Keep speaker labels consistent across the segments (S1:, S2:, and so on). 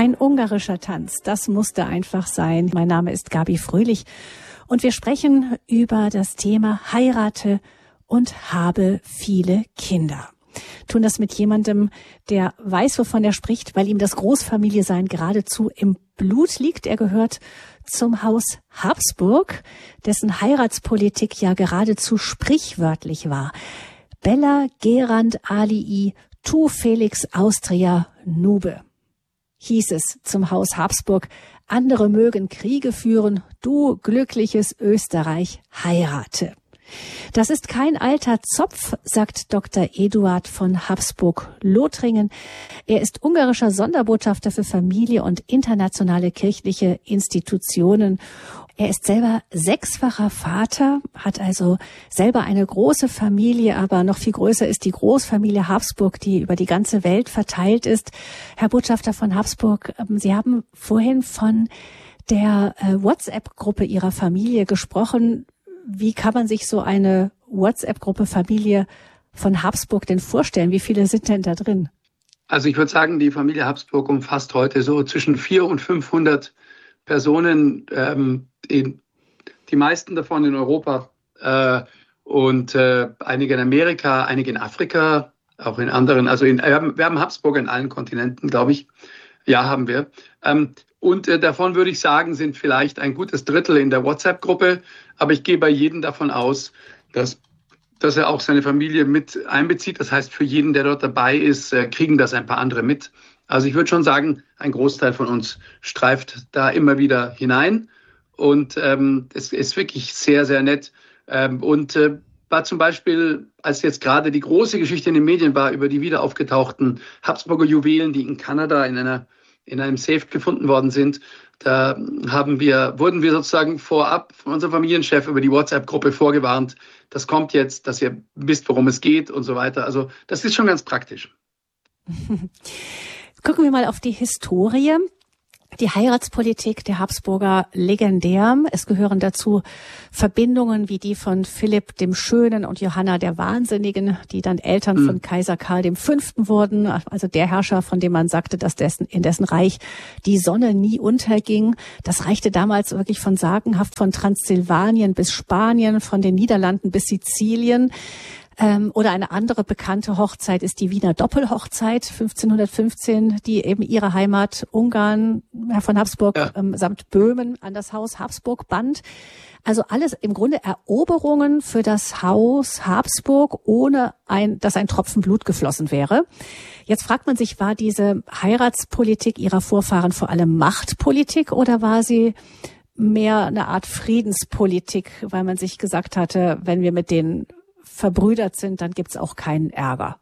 S1: Ein ungarischer Tanz, das musste einfach sein. Mein Name ist Gabi Fröhlich und wir sprechen über das Thema Heirate und habe viele Kinder. Tun das mit jemandem, der weiß, wovon er spricht, weil ihm das Großfamiliesein geradezu im Blut liegt. Er gehört zum Haus Habsburg, dessen Heiratspolitik ja geradezu sprichwörtlich war. Bella Gerand alii tu Felix Austria nube, hieß es zum Haus Habsburg. Andere mögen Kriege führen, du glückliches Österreich heirate. Das ist kein alter Zopf, sagt Dr. Eduard von Habsburg-Lothringen. Er ist ungarischer Sonderbotschafter für Familie und internationale kirchliche Institutionen. Er ist selber sechsfacher Vater, hat also selber eine große Familie, aber noch viel größer ist die Großfamilie Habsburg, die über die ganze Welt verteilt ist. Herr Botschafter von Habsburg, Sie haben vorhin von der WhatsApp-Gruppe Ihrer Familie gesprochen. Wie kann man sich so eine WhatsApp-Gruppe Familie von Habsburg denn vorstellen? Wie viele sind denn da drin?
S2: Also ich würde sagen, die Familie Habsburg umfasst heute so zwischen 400 und 500 Personen, die meisten davon in Europa und einige in Amerika, einige in Afrika, auch in anderen. Also wir haben Habsburger in allen Kontinenten, glaube ich. Ja, haben wir. Und davon würde ich sagen, sind vielleicht ein gutes Drittel in der WhatsApp-Gruppe. Aber ich gehe bei jedem davon aus, dass er auch seine Familie mit einbezieht. Das heißt, für jeden, der dort dabei ist, kriegen das ein paar andere mit. Also ich würde schon sagen, ein Großteil von uns streift da immer wieder hinein. Und es ist wirklich sehr, sehr nett. War zum Beispiel, als jetzt gerade die große Geschichte in den Medien war über die wieder aufgetauchten Habsburger Juwelen, die in Kanada in einem Safe gefunden worden sind, da wurden wir sozusagen vorab von unserem Familienchef über die WhatsApp-Gruppe vorgewarnt. Das kommt jetzt, dass ihr wisst, worum es geht und so weiter. Also das ist schon ganz praktisch.
S1: Gucken wir mal auf die Historie. Die Heiratspolitik der Habsburger legendär. Es gehören dazu Verbindungen wie die von Philipp dem Schönen und Johanna der Wahnsinnigen, die dann Eltern von Kaiser Karl V. wurden, also der Herrscher, von dem man sagte, dass in dessen Reich die Sonne nie unterging. Das reichte damals wirklich von sagenhaft von Transsilvanien bis Spanien, von den Niederlanden bis Sizilien. Oder eine andere bekannte Hochzeit ist die Wiener Doppelhochzeit 1515, die eben ihre Heimat Ungarn, Herr von Habsburg, samt Böhmen an das Haus Habsburg band. Also alles im Grunde Eroberungen für das Haus Habsburg, ohne dass ein Tropfen Blut geflossen wäre. Jetzt fragt man sich, war diese Heiratspolitik ihrer Vorfahren vor allem Machtpolitik oder war sie mehr eine Art Friedenspolitik, weil man sich gesagt hatte, wenn wir mit denen verbrüdert sind, dann gibt's auch keinen Ärger?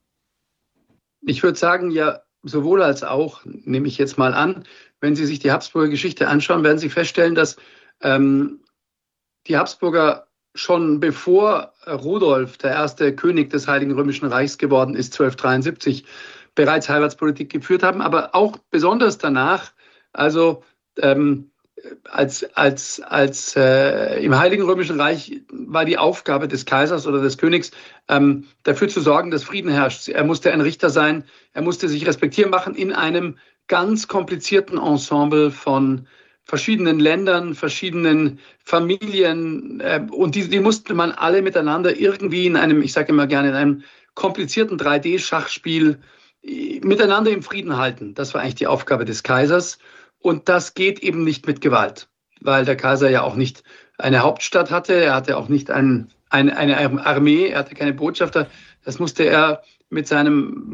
S2: Ich würde sagen, ja, sowohl als auch, nehme ich jetzt mal an. Wenn Sie sich die Habsburger Geschichte anschauen, werden Sie feststellen, dass die Habsburger schon bevor Rudolf, der erste König des Heiligen Römischen Reichs geworden ist, 1273, bereits Heiratspolitik geführt haben, aber auch besonders danach, also als im Heiligen Römischen Reich war die Aufgabe des Kaisers oder des Königs, dafür zu sorgen, dass Frieden herrscht. Er musste ein Richter sein, er musste sich respektieren machen in einem ganz komplizierten Ensemble von verschiedenen Ländern, verschiedenen Familien und die musste man alle miteinander irgendwie in einem, ich sage immer gerne, in einem komplizierten 3D-Schachspiel miteinander im Frieden halten. Das war eigentlich die Aufgabe des Kaisers. Und das geht eben nicht mit Gewalt, weil der Kaiser ja auch nicht eine Hauptstadt hatte, er hatte auch nicht eine Armee, er hatte keine Botschafter. Das musste er mit seiner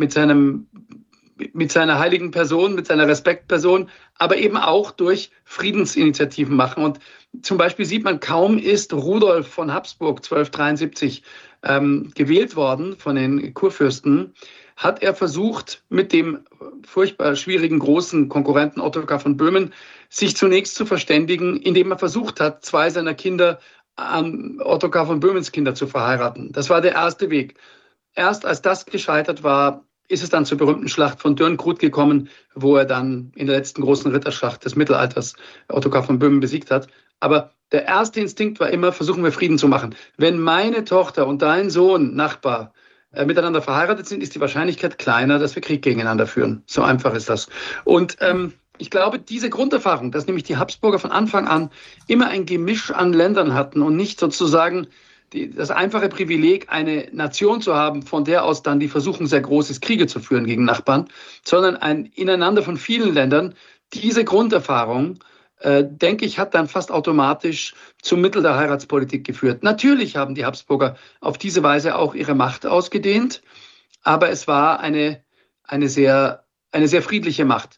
S2: heiligen Person, mit seiner Respektperson, aber eben auch durch Friedensinitiativen machen. Und zum Beispiel sieht man, kaum ist Rudolf von Habsburg 1273 gewählt worden von den Kurfürsten, hat er versucht, mit dem furchtbar schwierigen großen Konkurrenten Ottokar von Böhmen sich zunächst zu verständigen, indem er versucht hat, 2 seiner Kinder an Ottokar von Böhmens Kinder zu verheiraten. Das war der erste Weg. Erst als das gescheitert war, ist es dann zur berühmten Schlacht von Dürnkrut gekommen, wo er dann in der letzten großen Ritterschlacht des Mittelalters Ottokar von Böhmen besiegt hat. Aber der erste Instinkt war immer, versuchen wir Frieden zu machen. Wenn meine Tochter und dein Sohn, Nachbar, miteinander verheiratet sind, ist die Wahrscheinlichkeit kleiner, dass wir Krieg gegeneinander führen. So einfach ist das. Und ich glaube, diese Grunderfahrung, dass nämlich die Habsburger von Anfang an immer ein Gemisch an Ländern hatten und nicht sozusagen das einfache Privileg, eine Nation zu haben, von der aus dann die Versuchung sehr groß ist, Kriege zu führen gegen Nachbarn, sondern ein Ineinander von vielen Ländern. Diese Grunderfahrung, denke ich, hat dann fast automatisch zum Mittel der Heiratspolitik geführt. Natürlich haben die Habsburger auf diese Weise auch ihre Macht ausgedehnt, aber es war eine sehr friedliche Macht.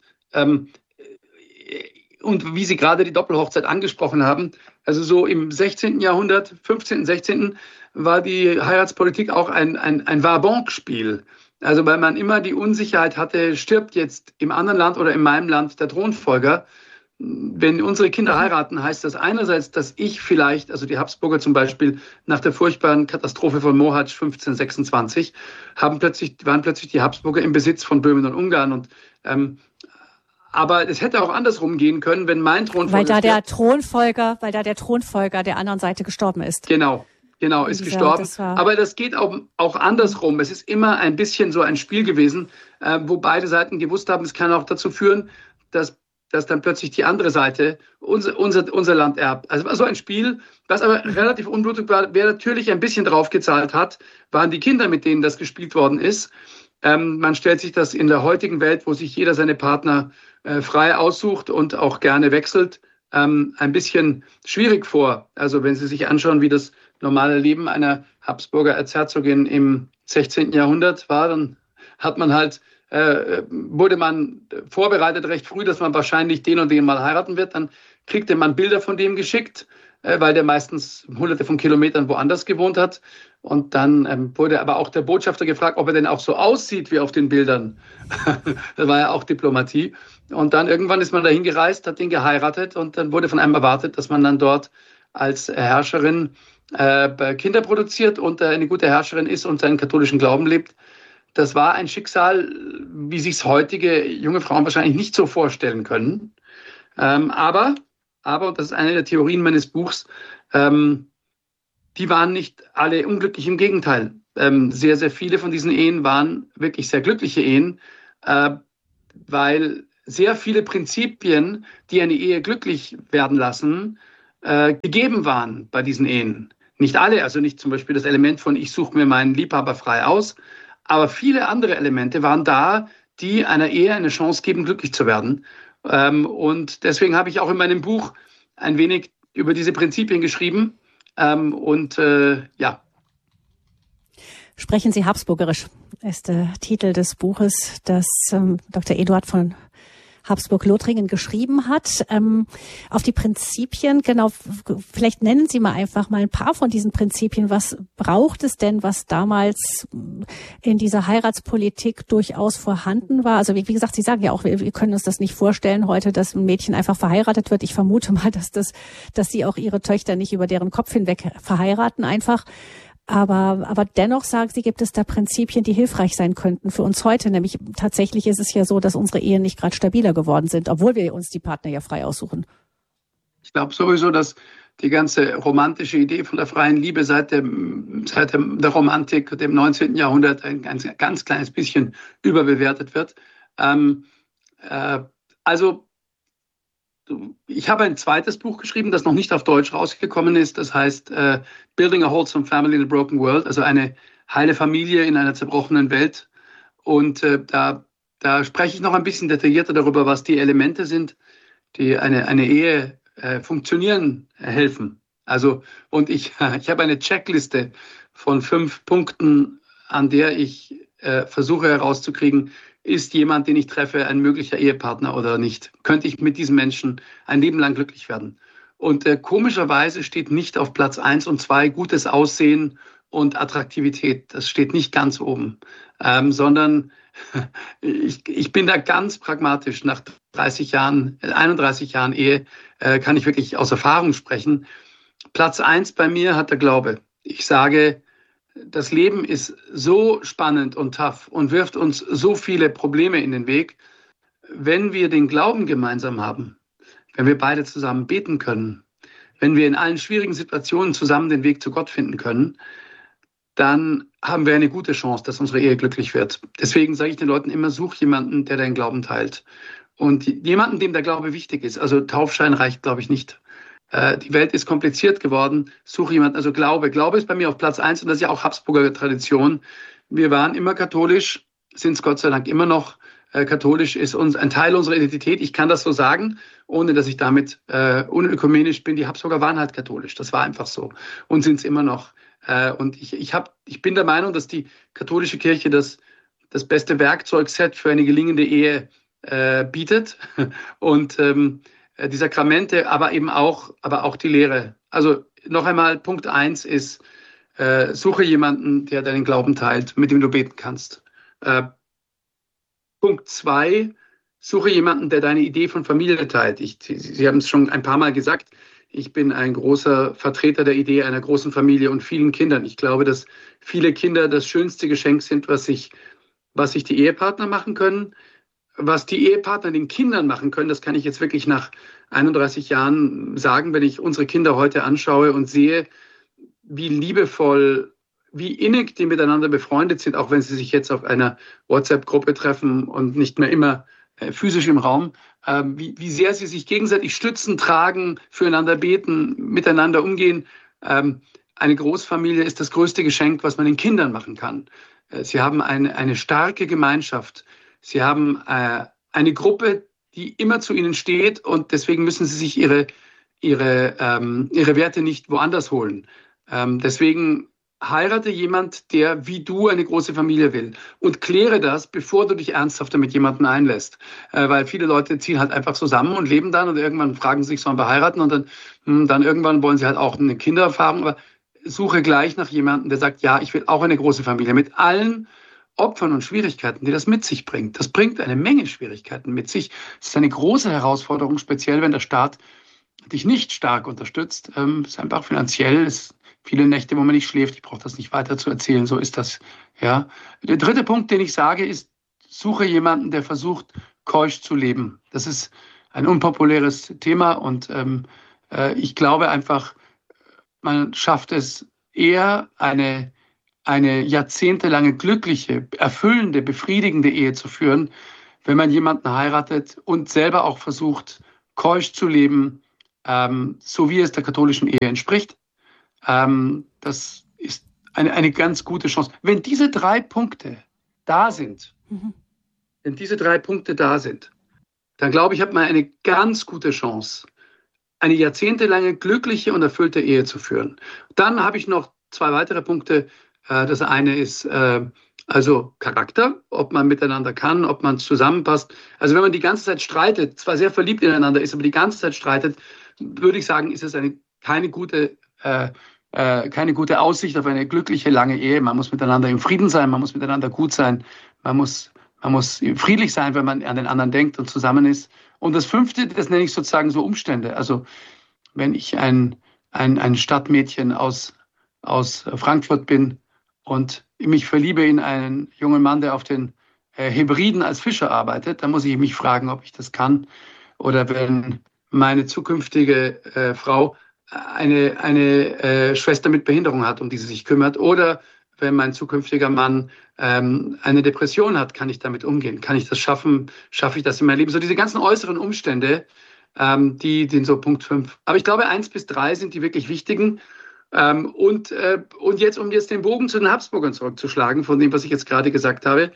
S2: Und wie Sie gerade die Doppelhochzeit angesprochen haben, also so im 16. Jahrhundert, 15., 16. war die Heiratspolitik auch ein Va-banque-Spiel. Also weil man immer die Unsicherheit hatte, stirbt jetzt im anderen Land oder in meinem Land der Thronfolger. Wenn unsere Kinder heiraten, heißt das einerseits, dass ich vielleicht, also die Habsburger zum Beispiel, nach der furchtbaren Katastrophe von Mohács 1526, waren plötzlich die Habsburger im Besitz von Böhmen und Ungarn. Und aber es hätte auch andersrum gehen können, wenn mein Thronfolger
S1: weil da der Thronfolger der anderen Seite gestorben ist.
S2: Genau, ist gestorben. Aber das geht auch andersrum. Es ist immer ein bisschen so ein Spiel gewesen, wo beide Seiten gewusst haben, es kann auch dazu führen, dass dann plötzlich die andere Seite unser Land erbt. Also so ein Spiel, was aber relativ unblutig war. Wer natürlich ein bisschen drauf gezahlt hat, waren die Kinder, mit denen das gespielt worden ist. Man stellt sich das in der heutigen Welt, wo sich jeder seine Partner frei aussucht und auch gerne wechselt, ein bisschen schwierig vor. Also wenn Sie sich anschauen, wie das normale Leben einer Habsburger Erzherzogin im 16. Jahrhundert war, dann wurde man vorbereitet recht früh, dass man wahrscheinlich den und den mal heiraten wird. Dann kriegte man Bilder von dem geschickt, weil der meistens hunderte von Kilometern woanders gewohnt hat. Und dann wurde aber auch der Botschafter gefragt, ob er denn auch so aussieht wie auf den Bildern. Das war ja auch Diplomatie. Und dann irgendwann ist man dahin gereist, hat den geheiratet und dann wurde von einem erwartet, dass man dann dort als Herrscherin Kinder produziert und eine gute Herrscherin ist und seinen katholischen Glauben lebt. Das war ein Schicksal, wie sich heutige junge Frauen wahrscheinlich nicht so vorstellen können. Aber, und das ist eine der Theorien meines Buchs, die waren nicht alle unglücklich, im Gegenteil. Sehr, sehr viele von diesen Ehen waren wirklich sehr glückliche Ehen, weil sehr viele Prinzipien, die eine Ehe glücklich werden lassen, gegeben waren bei diesen Ehen. Nicht alle, also nicht zum Beispiel das Element von ich suche mir meinen Liebhaber frei aus, aber viele andere Elemente waren da, die einer Ehe eine Chance geben, glücklich zu werden. Und deswegen habe ich auch in meinem Buch ein wenig über diese Prinzipien geschrieben.
S1: Sprechen Sie Habsburgerisch ist der Titel des Buches, das Dr. Eduard von Habsburg-Lothringen geschrieben hat. Auf die Prinzipien, genau, vielleicht nennen Sie mal einfach mal ein paar von diesen Prinzipien. Was braucht es denn, was damals in dieser Heiratspolitik durchaus vorhanden war? Also wie gesagt, Sie sagen ja auch, wir können uns das nicht vorstellen heute, dass ein Mädchen einfach verheiratet wird. Ich vermute mal, dass Sie auch Ihre Töchter nicht über deren Kopf hinweg verheiraten einfach. Aber dennoch, sagen Sie, gibt es da Prinzipien, die hilfreich sein könnten für uns heute. Nämlich tatsächlich ist es ja so, dass unsere Ehen nicht gerade stabiler geworden sind, obwohl wir uns die Partner ja frei aussuchen.
S2: Ich glaube sowieso, dass die ganze romantische Idee von der freien Liebe seit der Romantik, dem 19. Jahrhundert, ein ganz kleines bisschen überbewertet wird. Ich habe ein zweites Buch geschrieben, das noch nicht auf Deutsch rausgekommen ist. Das heißt Building a Wholesome Family in a Broken World, also eine heile Familie in einer zerbrochenen Welt. Und da spreche ich noch ein bisschen detaillierter darüber, was die Elemente sind, die eine Ehe funktionieren helfen. Also, und ich habe eine Checkliste von 5 Punkten, an der ich versuche herauszukriegen, ist jemand, den ich treffe, ein möglicher Ehepartner oder nicht? Könnte ich mit diesem Menschen ein Leben lang glücklich werden? Und komischerweise steht nicht auf Platz 1 und 2 gutes Aussehen und Attraktivität. Das steht nicht ganz oben, sondern ich bin da ganz pragmatisch. Nach 31 Jahren Ehe kann ich wirklich aus Erfahrung sprechen. Platz 1 bei mir hat der Glaube. Ich sage, das Leben ist so spannend und tough und wirft uns so viele Probleme in den Weg. Wenn wir den Glauben gemeinsam haben, wenn wir beide zusammen beten können, wenn wir in allen schwierigen Situationen zusammen den Weg zu Gott finden können, dann haben wir eine gute Chance, dass unsere Ehe glücklich wird. Deswegen sage ich den Leuten immer, such jemanden, der deinen Glauben teilt. Und jemanden, dem der Glaube wichtig ist. Also Taufschein reicht, glaube ich, nicht. Die Welt ist kompliziert geworden. Suche jemanden, also Glaube. Glaube ist bei mir auf Platz 1 und das ist ja auch Habsburger Tradition. Wir waren immer katholisch, sind es Gott sei Dank immer noch. Katholisch ist uns ein Teil unserer Identität. Ich kann das so sagen, ohne dass ich damit unökumenisch bin. Die Habsburger waren halt katholisch. Das war einfach so und sind es immer noch. Und ich bin der Meinung, dass die katholische Kirche das beste Werkzeugset für eine gelingende Ehe bietet und die Sakramente, aber auch die Lehre. Also noch einmal, Punkt 1 ist, suche jemanden, der deinen Glauben teilt, mit dem du beten kannst. Punkt 2, suche jemanden, der deine Idee von Familie teilt. Sie haben es schon ein paar Mal gesagt, ich bin ein großer Vertreter der Idee einer großen Familie und vielen Kindern. Ich glaube, dass viele Kinder das schönste Geschenk sind, was sich die Ehepartner machen können. Was die Ehepartner den Kindern machen können, das kann ich jetzt wirklich nach 31 Jahren sagen, wenn ich unsere Kinder heute anschaue und sehe, wie liebevoll, wie innig die miteinander befreundet sind, auch wenn sie sich jetzt auf einer WhatsApp-Gruppe treffen und nicht mehr immer physisch im Raum, wie sehr sie sich gegenseitig stützen, tragen, füreinander beten, miteinander umgehen. Eine Großfamilie ist das größte Geschenk, was man den Kindern machen kann. Sie haben eine starke Gemeinschaft. Sie haben eine Gruppe, die immer zu ihnen steht und deswegen müssen sie sich ihre Werte nicht woanders holen. Deswegen heirate jemand, der wie du eine große Familie will und kläre das, bevor du dich ernsthaft mit jemandem einlässt. Weil viele Leute ziehen halt einfach zusammen und leben dann und irgendwann fragen sie sich, sollen wir heiraten und dann irgendwann wollen sie halt auch eine Kindererfahrung. Aber suche gleich nach jemandem, der sagt, ja, ich will auch eine große Familie mit allen Opfern und Schwierigkeiten, die das mit sich bringt. Das bringt eine Menge Schwierigkeiten mit sich. Es ist eine große Herausforderung, speziell wenn der Staat dich nicht stark unterstützt. Es ist einfach finanziell, es viele Nächte, wo man nicht schläft. Ich brauche das nicht weiter zu erzählen, so ist das. Ja. Der dritte Punkt, den ich sage, ist, suche jemanden, der versucht, keusch zu leben. Das ist ein unpopuläres Thema und ich glaube einfach, man schafft es eher, eine jahrzehntelange glückliche, erfüllende, befriedigende Ehe zu führen, wenn man jemanden heiratet und selber auch versucht, keusch zu leben, so wie es der katholischen Ehe entspricht. Das ist eine ganz gute Chance. Wenn diese 3 Punkte da sind, dann glaube ich, hat man eine ganz gute Chance, eine jahrzehntelange glückliche und erfüllte Ehe zu führen. Dann habe ich noch 2 weitere Punkte. Das eine ist also Charakter, ob man miteinander kann, ob man zusammenpasst. Also wenn man die ganze Zeit streitet, zwar sehr verliebt ineinander ist, aber die ganze Zeit streitet, würde ich sagen, ist es keine gute Aussicht auf eine glückliche, lange Ehe. Man muss miteinander im Frieden sein, man muss miteinander gut sein, man muss friedlich sein, wenn man an den anderen denkt und zusammen ist. Und das 5., das nenne ich sozusagen so Umstände. Also wenn ich ein Stadtmädchen aus Frankfurt bin und mich verliebe in einen jungen Mann, der auf den Hebriden als Fischer arbeitet, dann muss ich mich fragen, ob ich das kann. Oder wenn meine zukünftige Frau eine Schwester mit Behinderung hat, um die sie sich kümmert. Oder wenn mein zukünftiger Mann eine Depression hat, kann ich damit umgehen? Kann ich das schaffen? Schaffe ich das in meinem Leben? So diese ganzen äußeren Umstände, die sind so Punkt 5. Aber ich glaube, 1 bis 3 sind die wirklich wichtigen. Und jetzt, um jetzt den Bogen zu den Habsburgern zurückzuschlagen, von dem, was ich jetzt gerade gesagt habe,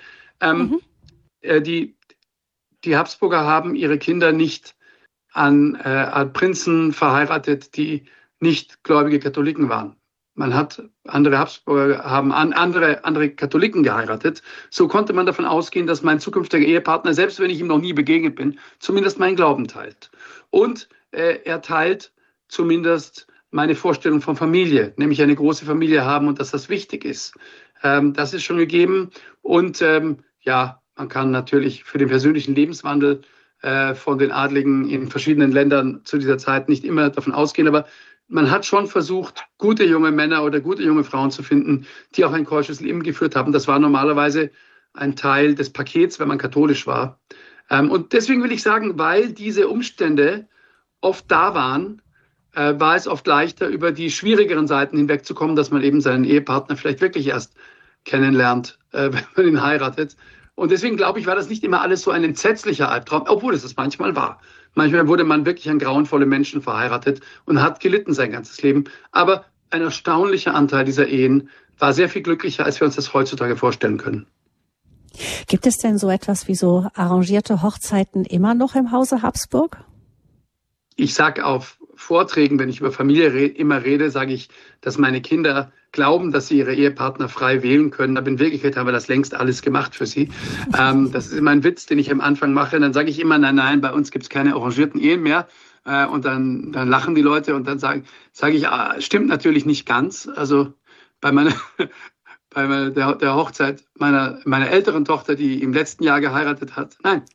S2: die Habsburger haben ihre Kinder nicht an Prinzen verheiratet, die nicht gläubige Katholiken waren. Andere Habsburger haben andere Katholiken geheiratet. So konnte man davon ausgehen, dass mein zukünftiger Ehepartner, selbst wenn ich ihm noch nie begegnet bin, zumindest meinen Glauben teilt. Und er teilt zumindest meine Vorstellung von Familie, nämlich eine große Familie haben und dass das wichtig ist. Das ist schon gegeben. Und man kann natürlich für den persönlichen Lebenswandel von den Adligen in verschiedenen Ländern zu dieser Zeit nicht immer davon ausgehen, aber man hat schon versucht, gute junge Männer oder gute junge Frauen zu finden, die auch ein keusches Leben geführt haben. Das war normalerweise ein Teil des Pakets, wenn man katholisch war. Und deswegen will ich sagen, weil diese Umstände oft da waren, war es oft leichter, über die schwierigeren Seiten hinwegzukommen, dass man eben seinen Ehepartner vielleicht wirklich erst kennenlernt, wenn man ihn heiratet. Und deswegen glaube ich, war das nicht immer alles so ein entsetzlicher Albtraum, obwohl es manchmal war. Manchmal wurde man wirklich an grauenvolle Menschen verheiratet und hat gelitten sein ganzes Leben. Aber ein erstaunlicher Anteil dieser Ehen war sehr viel glücklicher, als wir uns das heutzutage vorstellen können.
S1: Gibt es denn so etwas wie so arrangierte Hochzeiten immer noch im Hause Habsburg?
S2: Ich sage auf Vorträgen, wenn ich über Familie immer rede, sage ich, dass meine Kinder glauben, dass sie ihre Ehepartner frei wählen können. Aber in Wirklichkeit haben wir das längst alles gemacht für sie. Das ist immer ein Witz, den ich am Anfang mache. Dann sage ich immer, nein, bei uns gibt es keine arrangierten Ehen mehr. Und dann lachen die Leute und dann sage ich, stimmt natürlich nicht ganz. Also bei der Hochzeit meiner älteren Tochter, die im letzten Jahr geheiratet hat,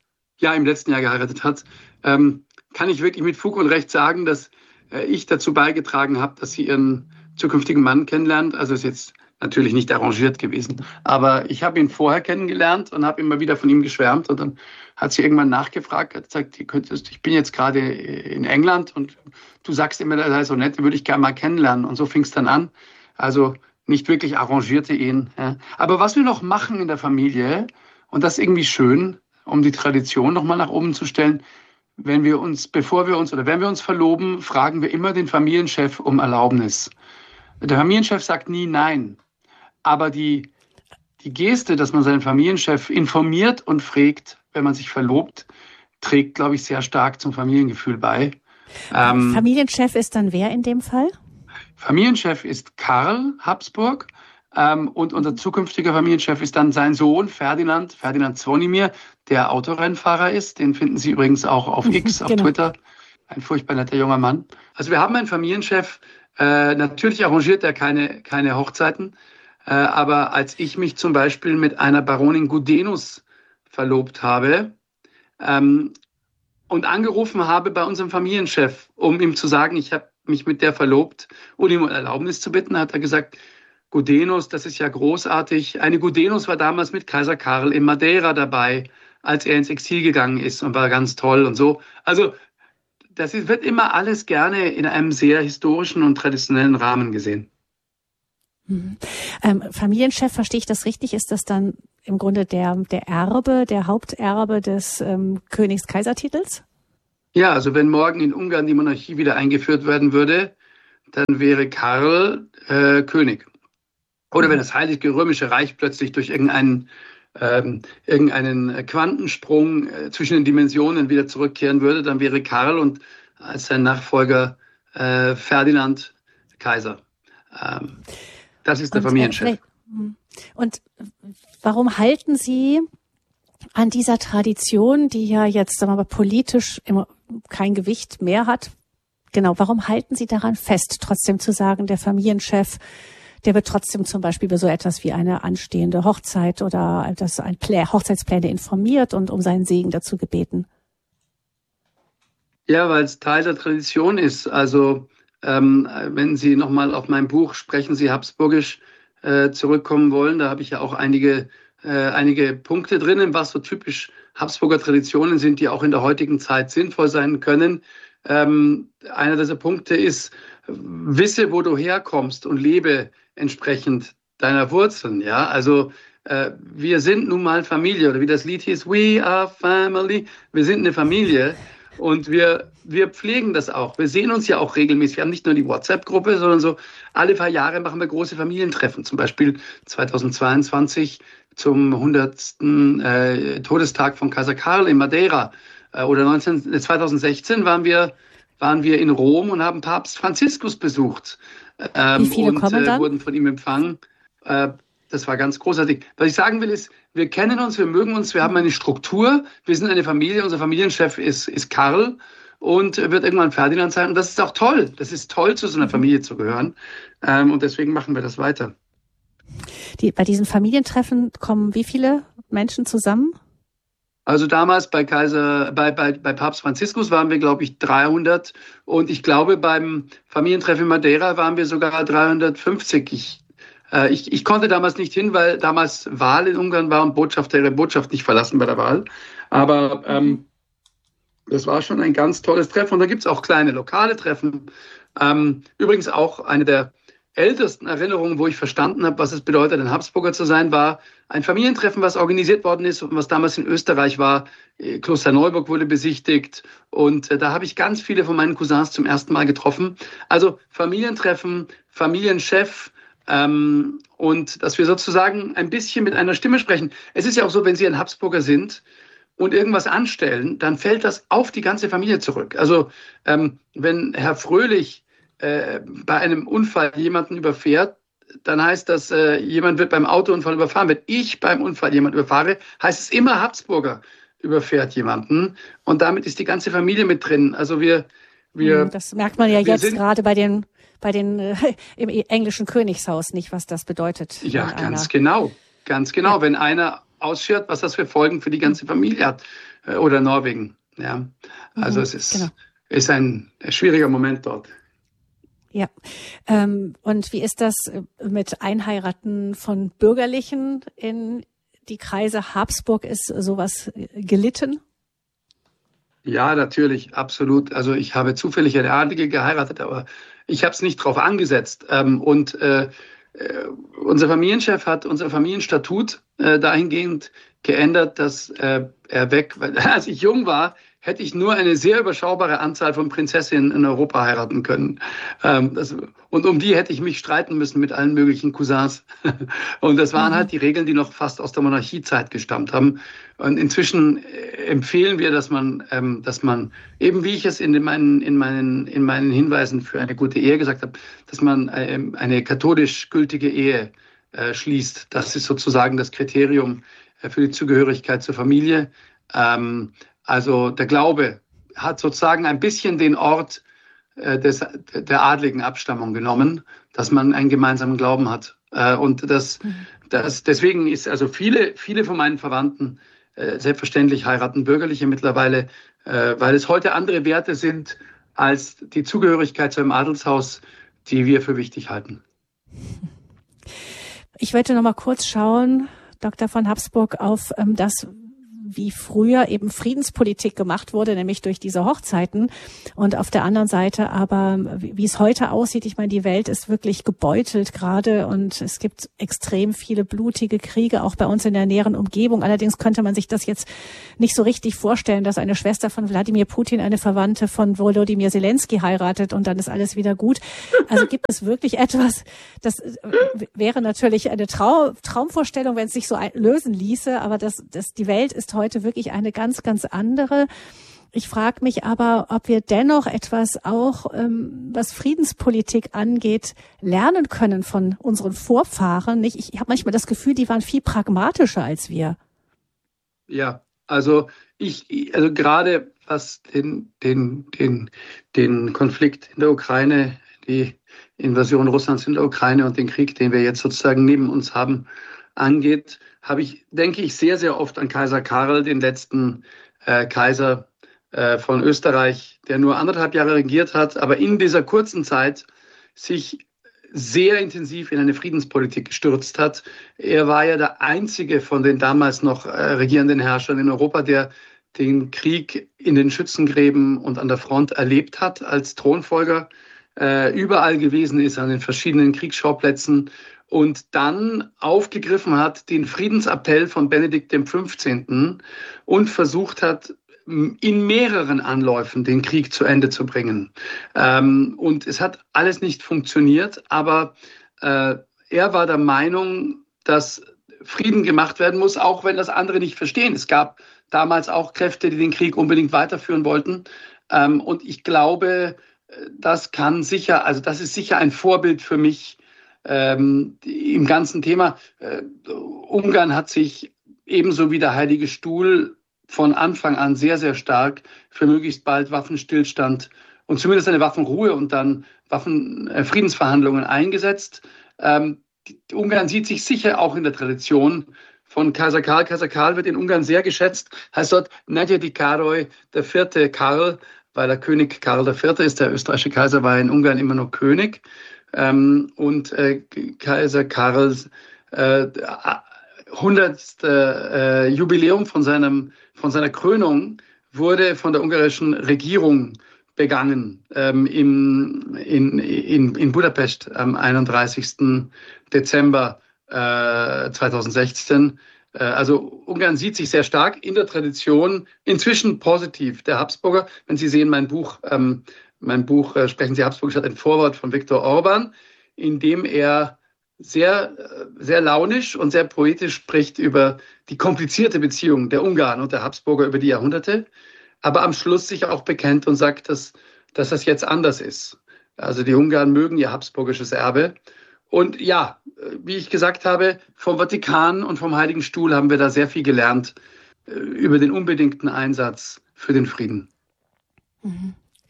S2: kann ich wirklich mit Fug und Recht sagen, dass ich dazu beigetragen habe, dass sie ihren zukünftigen Mann kennenlernt. Also ist jetzt natürlich nicht arrangiert gewesen. Aber ich habe ihn vorher kennengelernt und habe immer wieder von ihm geschwärmt. Und dann hat sie irgendwann nachgefragt, hat gesagt, ich bin jetzt gerade in England und du sagst immer, das sei so nett, den würde ich gerne mal kennenlernen. Und so fing es dann an. Also nicht wirklich arrangierte Ehen. Ja. Aber was wir noch machen in der Familie, und das ist irgendwie schön, um die Tradition nochmal nach oben zu stellen, wenn wir uns verloben, fragen wir immer den Familienchef um Erlaubnis. Der Familienchef sagt nie nein. Aber die Geste, dass man seinen Familienchef informiert und fragt, wenn man sich verlobt, trägt, glaube ich, sehr stark zum Familiengefühl bei.
S1: Familienchef ist dann wer in dem Fall?
S2: Familienchef ist Karl Habsburg. Und unser zukünftiger Familienchef ist dann sein Sohn Ferdinand Zvonimir, der Autorennfahrer ist. Den finden Sie übrigens auch auf X, auf Twitter. Ein furchtbar netter junger Mann. Also wir haben einen Familienchef. Natürlich arrangiert er keine Hochzeiten. Aber als ich mich zum Beispiel mit einer Baronin Gudenus verlobt habe und angerufen habe bei unserem Familienchef, um ihm zu sagen, ich habe mich mit der verlobt und ihm um Erlaubnis zu bitten, hat er gesagt, Gudenus, das ist ja großartig. Eine Gudenus war damals mit Kaiser Karl in Madeira dabei, als er ins Exil gegangen ist und war ganz toll und so. Also wird immer alles gerne in einem sehr historischen und traditionellen Rahmen gesehen.
S1: Familienchef, verstehe ich das richtig? Ist das dann im Grunde der Haupterbe des Königs-Kaisertitels?
S2: Ja, also wenn morgen in Ungarn die Monarchie wieder eingeführt werden würde, dann wäre Karl König. Oder wenn das Heilige Römische Reich plötzlich durch irgendeinen Quantensprung zwischen den Dimensionen wieder zurückkehren würde, dann wäre Karl und als sein Nachfolger Ferdinand Kaiser. Das ist der Familienchef.
S1: Und warum halten Sie an dieser Tradition, die ja jetzt, sagen wir mal, politisch kein Gewicht mehr hat? Genau, warum halten Sie daran fest, trotzdem zu sagen, der Familienchef, der wird trotzdem zum Beispiel über so etwas wie eine anstehende Hochzeit oder Hochzeitspläne informiert und um seinen Segen dazu gebeten?
S2: Ja, weil es Teil der Tradition ist. Also wenn Sie nochmal auf mein Buch Sprechen Sie Habsburgisch zurückkommen wollen, da habe ich ja auch einige Punkte drinnen, was so typisch Habsburger Traditionen sind, die auch in der heutigen Zeit sinnvoll sein können. Einer dieser Punkte ist, wisse, wo du herkommst und lebe entsprechend deiner Wurzeln. Ja, also wir sind nun mal Familie, oder wie das Lied hieß, We are family. Wir sind eine Familie und wir pflegen das auch. Wir sehen uns ja auch regelmäßig. Wir haben nicht nur die WhatsApp-Gruppe, sondern so alle paar Jahre machen wir große Familientreffen. Zum Beispiel 2022 zum 100. Todestag von Kaiser Karl in Madeira. Oder 2016 waren wir in Rom und haben Papst Franziskus besucht.
S1: Wie viele kommen dann?
S2: Wurden von ihm empfangen. Das war ganz großartig. Was ich sagen will ist, wir kennen uns, wir mögen uns, wir haben eine Struktur, wir sind eine Familie, unser Familienchef ist Karl und wird irgendwann Ferdinand sein. Und das ist auch toll. Das ist toll, zu so einer Familie zu gehören. Und deswegen machen wir das weiter.
S1: Bei diesen Familientreffen kommen wie viele Menschen zusammen?
S2: Also damals bei Papst Franziskus waren wir, glaube ich, 300. Und ich glaube, beim Familientreffen in Madeira waren wir sogar 350. Ich konnte damals nicht hin, weil damals Wahl in Ungarn war und ihre Botschaft nicht verlassen bei der Wahl. Aber Das war schon ein ganz tolles Treffen. Und da gibt es auch kleine lokale Treffen. Übrigens auch eine der ältesten Erinnerungen, wo ich verstanden habe, was es bedeutet, ein Habsburger zu sein, war ein Familientreffen, was organisiert worden ist und was damals in Österreich war. Klosterneuburg wurde besichtigt und da habe ich ganz viele von meinen Cousins zum ersten Mal getroffen. Also Familientreffen, Familienchef, und dass wir sozusagen ein bisschen mit einer Stimme sprechen. Es ist ja auch so, wenn Sie ein Habsburger sind und irgendwas anstellen, dann fällt das auf die ganze Familie zurück. Also wenn Herr Fröhlich bei einem Unfall jemanden überfährt, dann heißt das, jemand wird beim Autounfall überfahren. Wenn ich beim Unfall jemanden überfahre, heißt es immer, Habsburger überfährt jemanden. Und damit ist die ganze Familie mit drin. Also
S1: das merkt man ja jetzt gerade bei den im englischen Königshaus nicht, was das bedeutet.
S2: Ja, ganz genau. Ja. Wenn einer ausschert, was das für Folgen für die ganze Familie hat. Oder Norwegen. Ja. Also es ist ein schwieriger Moment dort.
S1: Ja. Und wie ist das mit Einheiraten von Bürgerlichen in die Kreise Habsburg? Ist sowas gelitten?
S2: Ja, natürlich, absolut. Also ich habe zufällig eine Adlige geheiratet, aber ich habe es nicht drauf angesetzt. Unser Familienchef hat unser Familienstatut dahingehend geändert, dass als ich jung war, hätte ich nur eine sehr überschaubare Anzahl von Prinzessinnen in Europa heiraten können. Und um die hätte ich mich streiten müssen mit allen möglichen Cousins. Und das waren halt die Regeln, die noch fast aus der Monarchiezeit gestammt haben. Und inzwischen empfehlen wir, dass man eben wie ich es in meinen Hinweisen für eine gute Ehe gesagt habe, dass man eine katholisch gültige Ehe schließt. Das ist sozusagen das Kriterium für die Zugehörigkeit zur Familie. Also der Glaube hat sozusagen ein bisschen den Ort der adligen Abstammung genommen, dass man einen gemeinsamen Glauben hat. Und deswegen ist also viele von meinen Verwandten selbstverständlich heiraten Bürgerliche mittlerweile, weil es heute andere Werte sind als die Zugehörigkeit zu einem Adelshaus, die wir für wichtig halten.
S1: Ich wollte noch mal kurz schauen, Dr. von Habsburg, auf das, wie früher eben Friedenspolitik gemacht wurde, nämlich durch diese Hochzeiten. Und auf der anderen Seite aber, wie es heute aussieht, ich meine, die Welt ist wirklich gebeutelt gerade und es gibt extrem viele blutige Kriege, auch bei uns in der näheren Umgebung. Allerdings könnte man sich das jetzt nicht so richtig vorstellen, dass eine Schwester von Wladimir Putin eine Verwandte von Volodymyr Zelensky heiratet und dann ist alles wieder gut. Also gibt es wirklich etwas, das wäre natürlich eine Traumvorstellung, wenn es sich so lösen ließe, aber die Welt ist heute wirklich eine ganz, ganz andere. Ich frage mich aber, ob wir dennoch etwas auch, was Friedenspolitik angeht, lernen können von unseren Vorfahren. Ich habe manchmal das Gefühl, die waren viel pragmatischer als wir.
S2: Ja, also gerade was den Konflikt in der Ukraine, die Invasion Russlands in der Ukraine und den Krieg, den wir jetzt sozusagen neben uns haben, angeht, denke ich sehr, sehr oft an Kaiser Karl, den letzten Kaiser von Österreich, der nur 1,5 Jahre regiert hat, aber in dieser kurzen Zeit sich sehr intensiv in eine Friedenspolitik gestürzt hat. Er war ja der einzige von den damals noch regierenden Herrschern in Europa, der den Krieg in den Schützengräben und an der Front erlebt hat als Thronfolger, überall gewesen ist an den verschiedenen Kriegsschauplätzen und dann aufgegriffen hat den Friedensappell von Benedikt XV. Und versucht hat, in mehreren Anläufen den Krieg zu Ende zu bringen. Und es hat alles nicht funktioniert, aber er war der Meinung, dass Frieden gemacht werden muss, auch wenn das andere nicht verstehen. Es gab damals auch Kräfte, die den Krieg unbedingt weiterführen wollten. Und ich glaube, das ist sicher ein Vorbild für mich, im ganzen Thema. Ungarn hat sich ebenso wie der Heilige Stuhl von Anfang an sehr, sehr stark für möglichst bald Waffenstillstand und zumindest eine Waffenruhe und dann Friedensverhandlungen eingesetzt. Ungarn sieht sich sicher auch in der Tradition von Kaiser Karl. Kaiser Karl wird in Ungarn sehr geschätzt, heißt dort Negyedik Károly, der 4. Karl, weil der König Karl IV. Ist, der österreichische Kaiser war in Ungarn immer noch König. Und Kaiser Karls 100. Jubiläum von seiner Krönung wurde von der ungarischen Regierung begangen in Budapest am 31. Dezember 2016. Also Ungarn sieht sich sehr stark in der Tradition, inzwischen positiv der Habsburger. Wenn Sie sehen, mein Buch Sprechen Sie Habsburgisch hat ein Vorwort von Viktor Orban, in dem er sehr, sehr launisch und sehr poetisch spricht über die komplizierte Beziehung der Ungarn und der Habsburger über die Jahrhunderte, aber am Schluss sich auch bekennt und sagt, dass das jetzt anders ist. Also die Ungarn mögen ihr habsburgisches Erbe. Und ja, wie ich gesagt habe, vom Vatikan und vom Heiligen Stuhl haben wir da sehr viel gelernt über den unbedingten Einsatz für den Frieden.
S1: Mhm.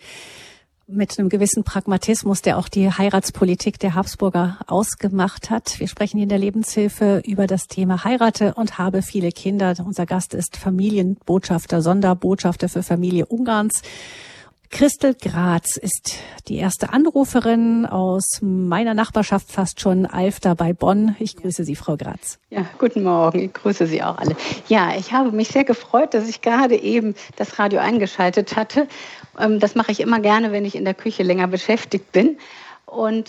S1: Mit einem gewissen Pragmatismus, der auch die Heiratspolitik der Habsburger ausgemacht hat. Wir sprechen hier in der Lebenshilfe über das Thema Heirate und habe viele Kinder. Unser Gast ist Familienbotschafter, Sonderbotschafter für Familie Ungarns. Christel Graz ist die erste Anruferin aus meiner Nachbarschaft, fast schon Alfter bei Bonn. Ich grüße Sie, Frau Graz.
S3: Ja, guten Morgen. Ich grüße Sie auch alle. Ja, ich habe mich sehr gefreut, dass ich gerade eben das Radio eingeschaltet hatte. Das mache ich immer gerne, wenn ich in der Küche länger beschäftigt bin. Und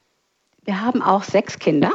S3: wir haben auch 6 Kinder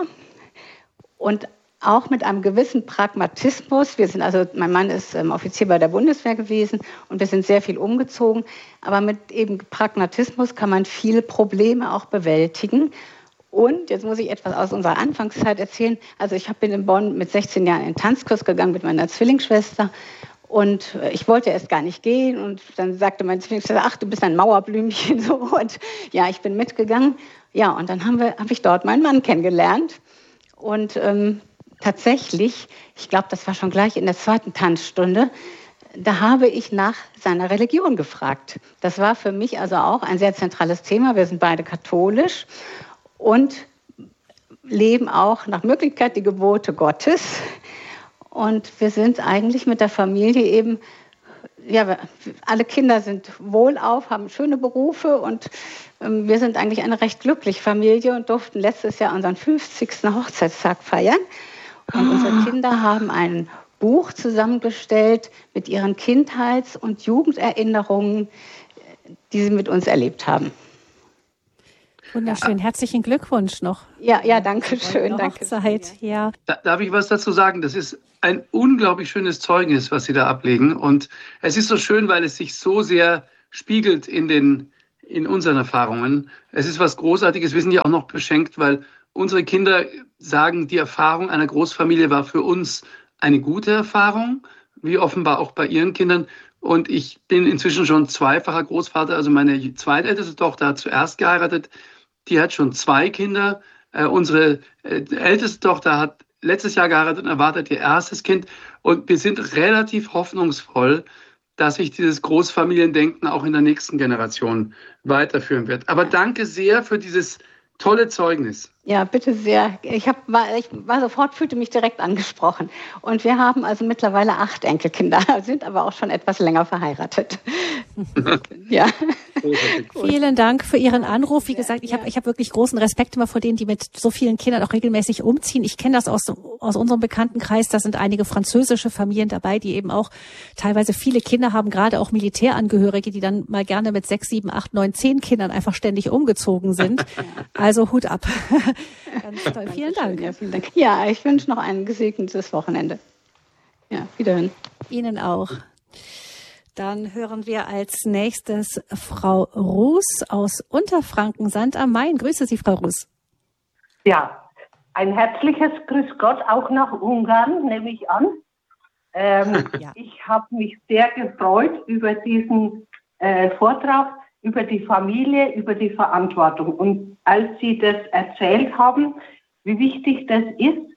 S3: und auch mit einem gewissen Pragmatismus. Mein Mann ist Offizier bei der Bundeswehr gewesen und wir sind sehr viel umgezogen. Aber mit eben Pragmatismus kann man viele Probleme auch bewältigen. Und jetzt muss ich etwas aus unserer Anfangszeit erzählen. Also ich bin in Bonn mit 16 Jahren in den Tanzkurs gegangen mit meiner Zwillingsschwester. Und ich wollte erst gar nicht gehen. Und dann sagte meine Zwillingsschwester, ach, du bist ein Mauerblümchen. So. Und ja, ich bin mitgegangen. Ja, und dann habe ich dort meinen Mann kennengelernt. Und tatsächlich, ich glaube, das war schon gleich in der 2. Tanzstunde, da habe ich nach seiner Religion gefragt. Das war für mich also auch ein sehr zentrales Thema. Wir sind beide katholisch und leben auch nach Möglichkeit die Gebote Gottes. Und wir sind eigentlich mit der Familie eben, ja, alle Kinder sind wohlauf, haben schöne Berufe und wir sind eigentlich eine recht glückliche Familie und durften letztes Jahr unseren 50. Hochzeitstag feiern. Und unsere Kinder haben ein Buch zusammengestellt mit ihren Kindheits- und Jugenderinnerungen, die sie mit uns erlebt haben.
S1: Wunderschön. Herzlichen Glückwunsch noch.
S3: Ja, danke schön.
S1: Danke. Ja.
S2: Darf ich was dazu sagen? Das ist ein unglaublich schönes Zeugnis, was Sie da ablegen. Und es ist so schön, weil es sich so sehr spiegelt in unseren Erfahrungen. Es ist was Großartiges. Wir sind ja auch noch beschenkt, weil unsere Kinder sagen, die Erfahrung einer Großfamilie war für uns eine gute Erfahrung, wie offenbar auch bei ihren Kindern. Und ich bin inzwischen schon zweifacher Großvater. Also meine zweitälteste Tochter hat zuerst geheiratet. Die hat schon 2 Kinder. Unsere älteste Tochter hat letztes Jahr geheiratet und erwartet ihr erstes Kind. Und wir sind relativ hoffnungsvoll, dass sich dieses Großfamiliendenken auch in der nächsten Generation weiterführen wird. Aber danke sehr für dieses tolle Zeugnis.
S3: Ja, bitte sehr. Ich war sofort, fühlte mich direkt angesprochen. Und wir haben also mittlerweile 8 Enkelkinder, sind aber auch schon etwas länger verheiratet. Ja.
S1: Vielen Dank für Ihren Anruf. Wie gesagt, ich hab wirklich großen Respekt immer vor denen, die mit so vielen Kindern auch regelmäßig umziehen. Ich kenne das aus unserem Bekanntenkreis. Da sind einige französische Familien dabei, die eben auch teilweise viele Kinder haben, gerade auch Militärangehörige, die dann mal gerne mit 6, 7, 8, 9, 10 Kindern einfach ständig umgezogen sind. Also Hut ab. Ganz toll. Vielen Dank.
S3: Ja, vielen Dank. Ja, ich wünsche noch ein gesegnetes Wochenende. Ja, wiederhören.
S1: Ihnen auch. Dann hören wir als nächstes Frau Ruß aus Unterfranken, St. am Main. Grüße Sie, Frau Ruß.
S4: Ja, ein herzliches Grüß Gott auch nach Ungarn, nehme ich an. Ja. Ich habe mich sehr gefreut über diesen Vortrag, über die Drauf über die Verantwortung. Und als Sie das erzählt haben, wie wichtig das ist,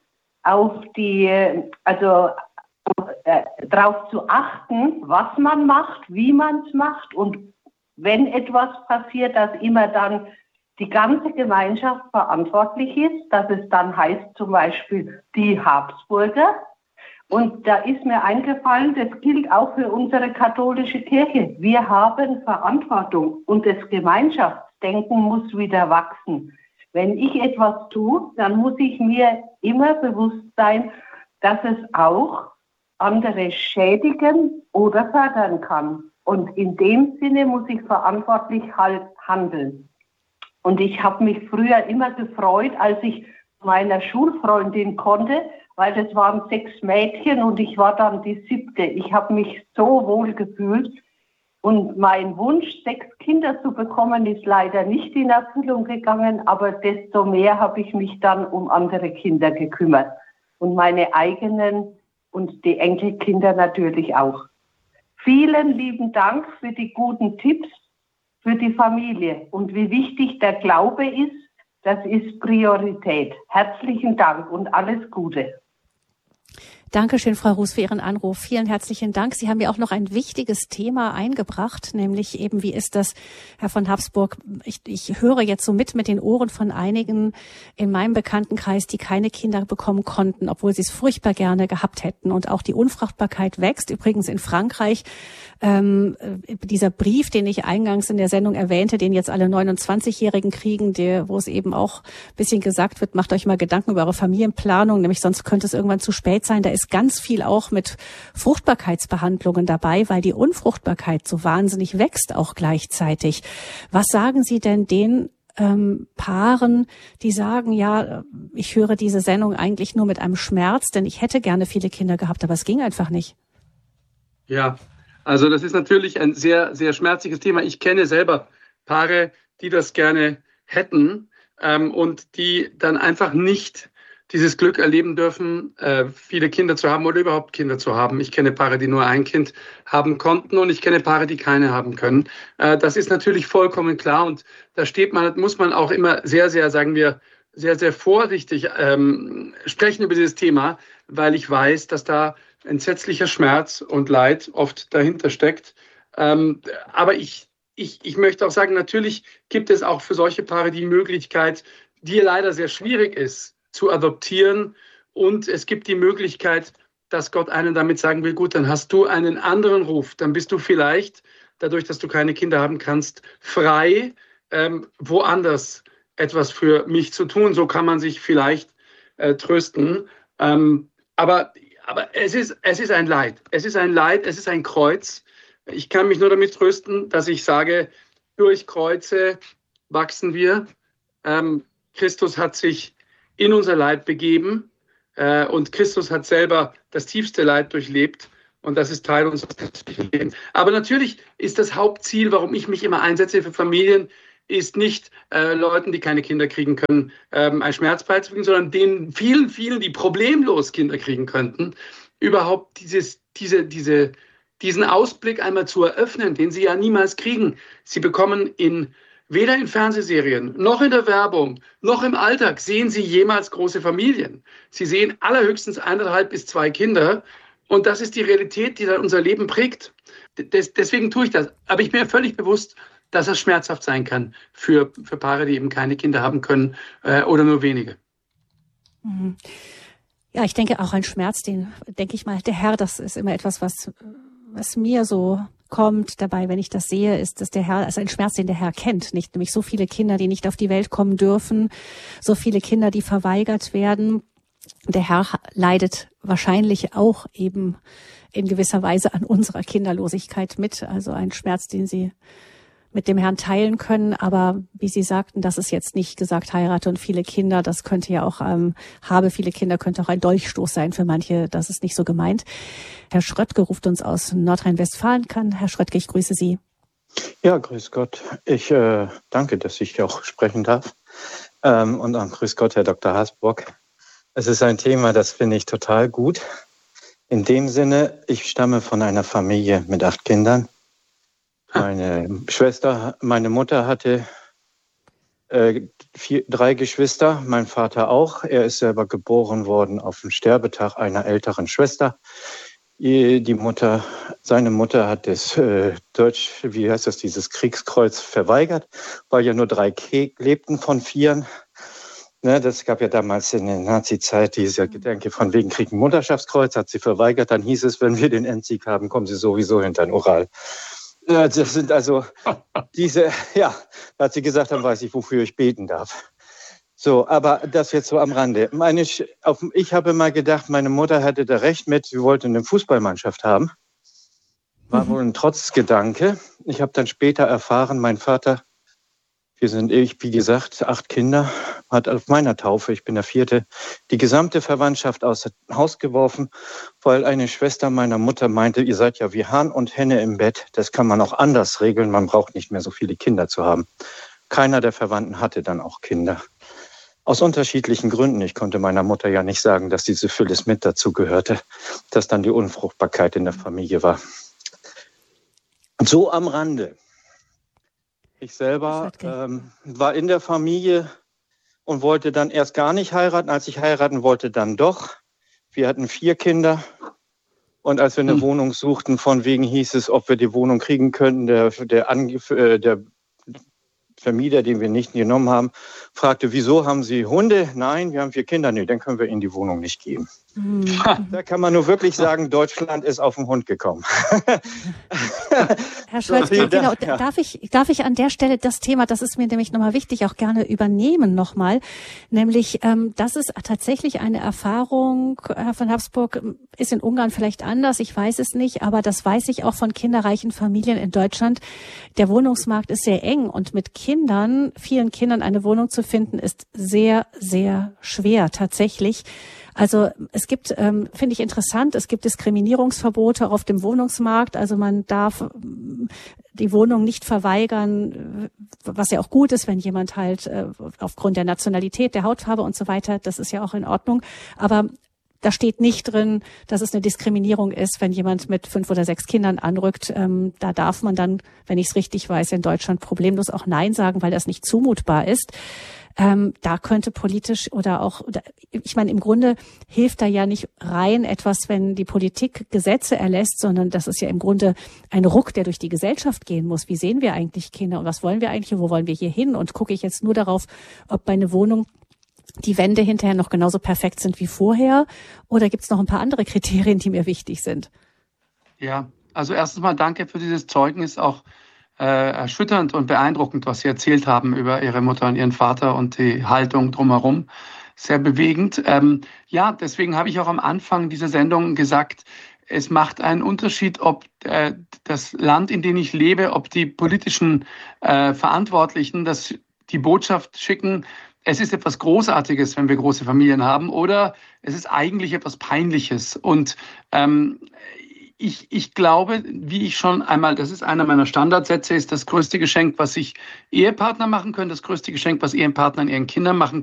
S4: darauf zu achten, was man macht, wie man es macht und wenn etwas passiert, dass immer dann die ganze Gemeinschaft verantwortlich ist, dass es dann heißt zum Beispiel die Habsburger. Und da ist mir eingefallen, das gilt auch für unsere katholische Kirche. Wir haben Verantwortung und das Gemeinschaftsdenken muss wieder wachsen. Wenn ich etwas tue, dann muss ich mir immer bewusst sein, dass es auch andere schädigen oder fördern kann. Und in dem Sinne muss ich verantwortlich handeln. Und ich habe mich früher immer gefreut, als ich meiner Schulfreundin konnte, weil das waren 6 Mädchen und ich war dann die 7. Ich habe mich so wohl gefühlt. Und mein Wunsch, 6 Kinder zu bekommen, ist leider nicht in Erfüllung gegangen, aber desto mehr habe ich mich dann um andere Kinder gekümmert. Und meine eigenen und die Enkelkinder natürlich auch. Vielen lieben Dank für die guten Tipps für die Familie. Und wie wichtig der Glaube ist, das ist Priorität. Herzlichen Dank und alles Gute.
S1: Dankeschön, Frau Ruß, für Ihren Anruf. Vielen herzlichen Dank. Sie haben ja auch noch ein wichtiges Thema eingebracht, nämlich eben, wie ist das, Herr von Habsburg? Ich höre jetzt so mit den Ohren von einigen in meinem Bekanntenkreis, die keine Kinder bekommen konnten, obwohl sie es furchtbar gerne gehabt hätten. Und auch die Unfruchtbarkeit wächst. Übrigens in Frankreich, dieser Brief, den ich eingangs in der Sendung erwähnte, den jetzt alle 29-Jährigen kriegen, wo es eben auch ein bisschen gesagt wird, macht euch mal Gedanken über eure Familienplanung, nämlich sonst könnte es irgendwann zu spät sein. Da ist ganz viel auch mit Fruchtbarkeitsbehandlungen dabei, weil die Unfruchtbarkeit so wahnsinnig wächst auch gleichzeitig. Was sagen Sie denn den Paaren, die sagen, ja, ich höre diese Sendung eigentlich nur mit einem Schmerz, denn ich hätte gerne viele Kinder gehabt, aber es ging einfach nicht?
S2: Ja, also das ist natürlich ein sehr, sehr schmerzliches Thema. Ich kenne selber Paare, die das gerne hätten und die dann einfach nicht dieses Glück erleben dürfen, viele Kinder zu haben oder überhaupt Kinder zu haben. Ich kenne Paare, die nur ein Kind haben konnten und ich kenne Paare, die keine haben können. Das ist natürlich vollkommen klar und da muss man auch immer sehr, sehr, sagen wir, sehr, sehr vorsichtig sprechen über dieses Thema, weil ich weiß, dass da entsetzlicher Schmerz und Leid oft dahinter steckt. Aber ich möchte auch sagen, natürlich gibt es auch für solche Paare die Möglichkeit, die leider sehr schwierig ist, zu adoptieren. Und es gibt die Möglichkeit, dass Gott einen damit sagen will, gut, dann hast du einen anderen Ruf. Dann bist du vielleicht, dadurch, dass du keine Kinder haben kannst, frei, woanders etwas für mich zu tun. So kann man sich vielleicht trösten. Aber es ist ein Leid. Es ist ein Leid, es ist ein Kreuz. Ich kann mich nur damit trösten, dass ich sage, durch Kreuze wachsen wir. Christus hat sich in unser Leid begeben und Christus hat selber das tiefste Leid durchlebt und das ist Teil unseres Lebens. Aber natürlich ist das Hauptziel, warum ich mich immer einsetze für Familien, ist nicht Leuten, die keine Kinder kriegen können, ein Schmerz beizufügen, sondern den vielen, vielen, die problemlos Kinder kriegen könnten, überhaupt diesen Ausblick einmal zu eröffnen, den sie ja niemals kriegen. Sie bekommen weder in Fernsehserien, noch in der Werbung, noch im Alltag sehen Sie jemals große Familien. Sie sehen allerhöchstens 1,5 bis 2 Kinder. Und das ist die Realität, die dann unser Leben prägt. Deswegen tue ich das. Aber ich bin mir völlig bewusst, dass das schmerzhaft sein kann für Paare, die eben keine Kinder haben können oder nur wenige.
S1: Ja, ich denke auch ein Schmerz, denke ich mal, der Herr, das ist immer etwas, was mir so kommt dabei, wenn ich das sehe, ist, dass der Herr, also ein Schmerz, den der Herr kennt, nicht, nämlich so viele Kinder, die nicht auf die Welt kommen dürfen, so viele Kinder, die verweigert werden. Der Herr leidet wahrscheinlich auch eben in gewisser Weise an unserer Kinderlosigkeit mit, also ein Schmerz, den Sie mit dem Herrn teilen können, aber wie Sie sagten, das ist jetzt nicht gesagt, heirate und viele Kinder, das könnte ja auch, habe viele Kinder, könnte auch ein Dolchstoß sein für manche, das ist nicht so gemeint. Herr Schröttke ruft uns aus Nordrhein-Westfalen an. Herr Schröttke, ich grüße Sie.
S5: Ja, grüß Gott. Ich danke, dass ich auch sprechen darf. Und auch grüß Gott, Herr Dr. Habsburg. Es ist ein Thema, das finde ich total gut. In dem Sinne, ich stamme von einer Familie mit 8 Kindern. Meine Mutter hatte 3 Geschwister, mein Vater auch. Er ist selber geboren worden auf dem Sterbetag einer älteren Schwester. Seine Mutter hat das dieses Kriegskreuz verweigert, weil ja nur 3 lebten von 4. Ne, das gab ja damals in der Nazi-Zeit dieser Gedanke von wegen Krieg ein Mutterschaftskreuz, hat sie verweigert. Dann hieß es, wenn wir den Endsieg haben, kommen sie sowieso hinter den Ural. Das sind also da hat sie gesagt, dann weiß ich, wofür ich beten darf. So, aber das jetzt so am Rande. Ich habe mal gedacht, meine Mutter hatte da recht mit, sie wollte eine Fußballmannschaft haben. War wohl ein Trotzgedanke. Ich habe dann später erfahren, mein Vater, wie gesagt, 8 Kinder, hat auf meiner Taufe, ich bin der 4., die gesamte Verwandtschaft aus dem Haus geworfen, weil eine Schwester meiner Mutter meinte, ihr seid ja wie Hahn und Henne im Bett, das kann man auch anders regeln, man braucht nicht mehr so viele Kinder zu haben. Keiner der Verwandten hatte dann auch Kinder. Aus unterschiedlichen Gründen. Ich konnte meiner Mutter ja nicht sagen, dass die Syphilis mit dazu gehörte, dass dann die Unfruchtbarkeit in der Familie war. So am Rande. Ich selber war in der Familie und wollte dann erst gar nicht heiraten. Als ich heiraten wollte, dann doch. Wir hatten 4 Kinder. Und als wir eine Wohnung suchten, von wegen hieß es, ob wir die Wohnung kriegen könnten, der Vermieter, den wir nicht genommen haben, fragte, wieso haben Sie Hunde? Nein, wir haben 4 Kinder. Nee, dann können wir Ihnen die Wohnung nicht geben. Da kann man nur wirklich sagen, Deutschland ist auf den Hund gekommen.
S1: Herr Schweitzky, genau, darf ich an der Stelle das Thema, das ist mir nämlich nochmal wichtig, auch gerne übernehmen nochmal, nämlich, das ist tatsächlich eine Erfahrung, Herr von Habsburg, ist in Ungarn vielleicht anders, ich weiß es nicht, aber das weiß ich auch von kinderreichen Familien in Deutschland. Der Wohnungsmarkt ist sehr eng und mit Kindern, vielen Kindern eine Wohnung zu finden, ist sehr, sehr schwer tatsächlich. Also es gibt, finde ich interessant, es gibt Diskriminierungsverbote auf dem Wohnungsmarkt. Also man darf die Wohnung nicht verweigern, was ja auch gut ist, wenn jemand halt aufgrund der Nationalität, der Hautfarbe und so weiter, das ist ja auch in Ordnung. Aber da steht nicht drin, dass es eine Diskriminierung ist, wenn jemand mit 5 oder 6 Kindern anrückt. Da darf man dann, wenn ich es richtig weiß, in Deutschland problemlos auch Nein sagen, weil das nicht zumutbar ist. Da könnte politisch oder auch, ich meine, im Grunde hilft da ja nicht rein etwas, wenn die Politik Gesetze erlässt, sondern das ist ja im Grunde ein Ruck, der durch die Gesellschaft gehen muss. Wie sehen wir eigentlich Kinder und was wollen wir eigentlich und wo wollen wir hier hin? Und gucke ich jetzt nur darauf, ob meine Wohnung die Wände hinterher noch genauso perfekt sind wie vorher? Oder gibt es noch ein paar andere Kriterien, die mir wichtig sind?
S2: Ja, also erstens mal danke für dieses Zeugnis, auch erschütternd und beeindruckend, was Sie erzählt haben über Ihre Mutter und Ihren Vater und die Haltung drumherum. Sehr bewegend. Ja, deswegen habe ich auch am Anfang dieser Sendung gesagt, es macht einen Unterschied, ob das Land, in dem ich lebe, ob die politischen Verantwortlichen die Botschaft schicken, es ist etwas Großartiges, wenn wir große Familien haben, oder es ist eigentlich etwas Peinliches. Und ich glaube, wie ich schon einmal, das ist einer meiner Standardsätze, ist das größte Geschenk, was sich Ehepartner machen können, das größte Geschenk, was Ehepartner ihren Kindern machen